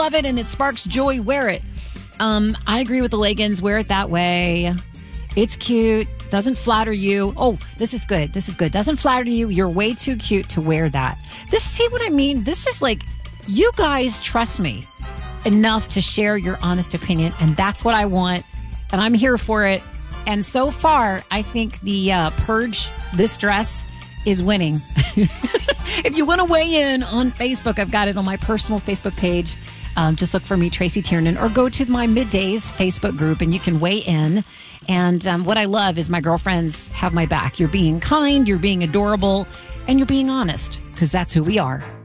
love it and it sparks joy, wear it. I agree with the leggings. Wear it that way. It's cute. Doesn't flatter you. Oh, this is good. This is good. Doesn't flatter you. You're way too cute to wear that. See what I mean? This is like, you guys trust me enough to share your honest opinion. And that's what I want. And I'm here for it. And so far, I think the Purge, this dress, is winning. If you want to weigh in on Facebook, I've got it on my personal Facebook page. Just look for me, Tracy Tiernan, or go to my Middays Facebook group and you can weigh in. And what I love is my girlfriends have my back. You're being kind, you're being adorable, and you're being honest, because that's who we are.